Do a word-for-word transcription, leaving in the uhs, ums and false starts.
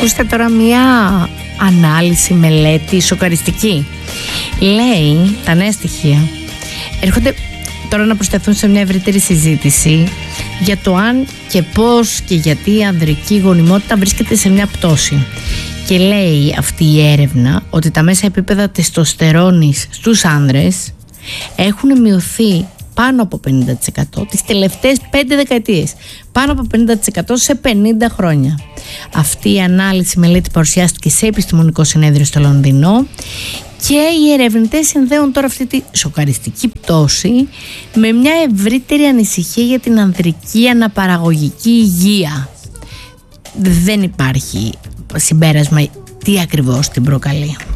ακούστε τώρα μία ανάλυση, μελέτη σοκαριστική. Λέει, τα νέα στοιχεία έρχονται τώρα να προσθεθούν σε μια ευρύτερη συζήτηση για το αν και πώς και γιατί η ανδρική γονιμότητα βρίσκεται σε μια πτώση. Και λέει αυτή η έρευνα ότι τα μέσα επίπεδα τεστοστερόνης στους άνδρες έχουν μειωθεί πάνω από πενήντα τοις εκατό τις τελευταίες πέντε δεκαετίες. Πάνω από πενήντα τοις εκατό σε πενήντα χρόνια. Αυτή η ανάλυση μελέτη παρουσιάστηκε σε επιστημονικό συνέδριο στο Λονδίνο και οι ερευνητές συνδέουν τώρα αυτή τη σοκαριστική πτώση με μια ευρύτερη ανησυχία για την ανδρική αναπαραγωγική υγεία. Δεν υπάρχει συμπέρασμα τι ακριβώς την προκαλεί.